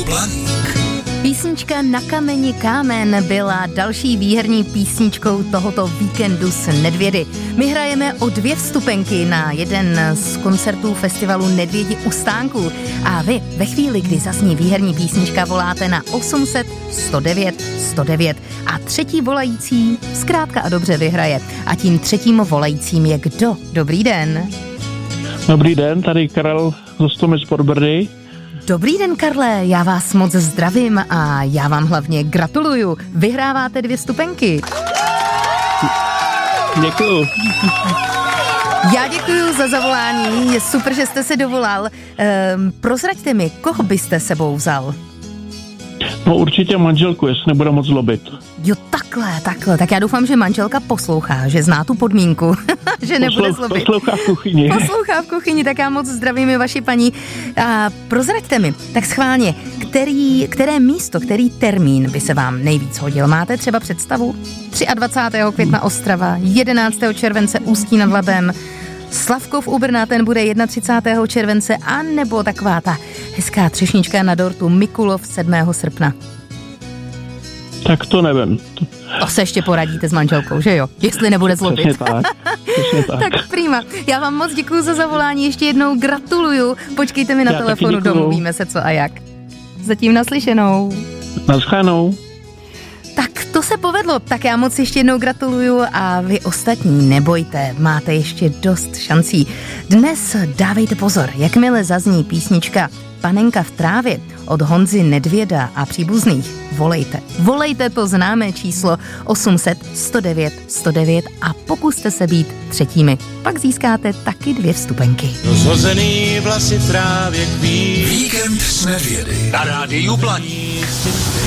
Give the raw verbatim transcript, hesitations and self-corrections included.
Blaník. Písnička Na kameni kámen byla další výherní písničkou tohoto víkendu s Nedvědy. My hrajeme o dvě vstupenky na jeden z koncertů festivalu Nedvědi u stánku. A vy ve chvíli, kdy zazní výherní písnička, voláte na osm set sto devět sto devět a třetí volající zkrátka a dobře vyhraje. A tím třetím volajícím je kdo? Dobrý den. Dobrý den, tady Karel z Ostomy z Podbrdy. Dobrý den, Karle, já vás moc zdravím a já vám hlavně gratuluju. Vyhráváte dvě vstupenky. Děkuju. Já děkuju za zavolání, je super, že jste se dovolal. Ehm, prozraďte mi, koho byste sebou vzal? No určitě manželku, jestli nebude moc zlobit. Jo, takhle, takhle. Tak já doufám, že manželka poslouchá, že zná tu podmínku, že nebude Poslou, zlobit. Poslouchá v kuchyni. Poslouchá v kuchyni, tak já moc zdravím i vaši paní. A prozraďte mi, tak schválně, který, které místo, který termín by se vám nejvíc hodil? Máte třeba představu? dvacátého třetího května Ostrava, jedenáctého července Ústí nad Labem, Slavkov u Brna, ten bude třicátého prvního července, a nebo taková ta hezká třešnička na dortu Mikulov sedmého srpna. Tak to nevím. To se ještě poradíte s manželkou, že jo? Jestli nebude zlobit. Přesně tak. Přesně tak. Tak prima. Já vám moc děkuju za zavolání, ještě jednou gratuluju. Počkejte mi na Já telefonu, domluvíme se co a jak. Zatím naslyšenou. Naschledanou. Tak to se povedlo, tak já moc ještě jednou gratuluju a vy ostatní nebojte, máte ještě dost šancí. Dnes dávejte pozor, jakmile zazní písnička Panenka v trávě od Honzy Nedvěda a příbuzných, volejte. Volejte to známé číslo osm set sto devět sto devět a pokuste se být třetími. Pak získáte taky dvě vstupenky. Rozhozený vlasy v trávě kví. Víkend s Nedvědy. Na rádiu Blaník.